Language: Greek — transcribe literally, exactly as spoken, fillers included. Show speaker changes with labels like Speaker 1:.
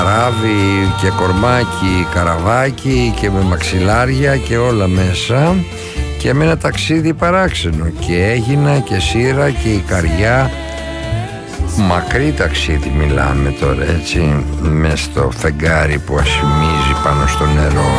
Speaker 1: Ράβι και κορμάκι καραβάκι και με μαξιλάρια και όλα μέσα, και με ένα ταξίδι παράξενο, και έγινα και σύρα και η καριά. Μακρύ ταξίδι μιλάμε τώρα, έτσι, μες στο φεγγάρι που ασημίζει πάνω στο νερό.